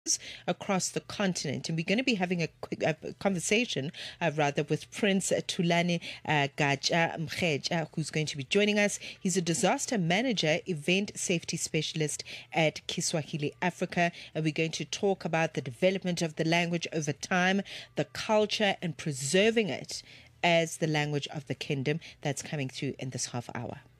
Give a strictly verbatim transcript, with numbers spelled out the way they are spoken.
across the continent. And we're going to be having a quick uh, conversation, uh, rather, with Prince Thulani uh, Gaja Mkheja, who's going to be joining us. He's a disaster manager, event safety specialist at Kiswahili Africa. And we're going to talk about the development of the language over time, the culture, and preserving it as the language of the kingdom. That's coming through in this half hour.